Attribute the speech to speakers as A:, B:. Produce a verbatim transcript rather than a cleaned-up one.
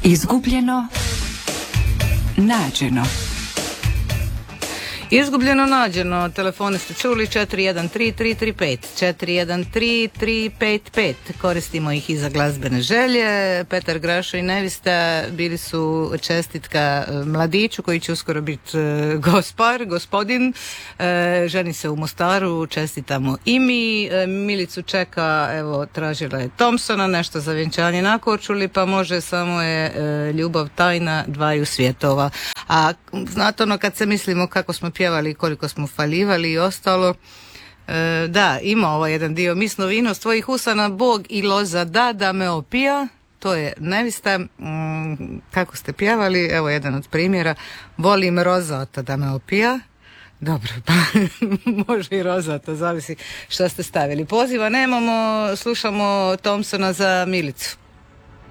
A: Izgubljeno, nađeno.
B: Izgubljeno, nađeno. Telefone ste čuli četiri jedan tri tri tri pet, četiri jedan tri tri pet pet. Koristimo ih i za glazbene želje. Petar Grašo i Nevista bili su čestitka mladiću koji će uskoro biti gospar, gospodin. Ženi se u Mostaru, čestitamo i mi. Milicu čeka, evo, tražila je Thompsona, nešto za vjenčanje na Korčuli, pa može, samo je ljubav tajna dvaju svjetova. A znate ono, kad se mislimo kako smo pjevali, koliko smo faljivali i ostalo, e, da, ima ovaj jedan dio. Misno vino s tvojih usana Bog i loza da, da me opija. To je Nevista. Mm, kako ste pjevali, evo jedan od primjera. Volim rozata da me opija. Dobro, pa može i rozata, zavisi šta ste stavili. Poziva nemamo, slušamo Thompsona za Milicu.